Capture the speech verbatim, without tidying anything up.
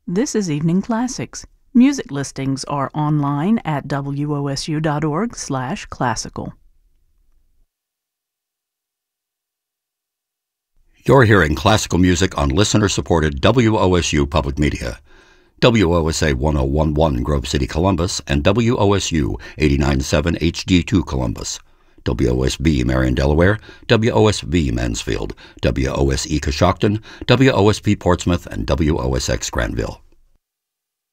This is Evening Classics. Music listings are online at W O S U dot org slash classical. You're hearing classical music on listener-supported W O S U Public Media. W O S A one oh one point one Grove City, Columbus, and W O S U eighty-nine point seven H D two Columbus. W O S B Marion, Delaware, W O S V Mansfield, W O S E Coshocton, W O S P Portsmouth, and W O S X Granville.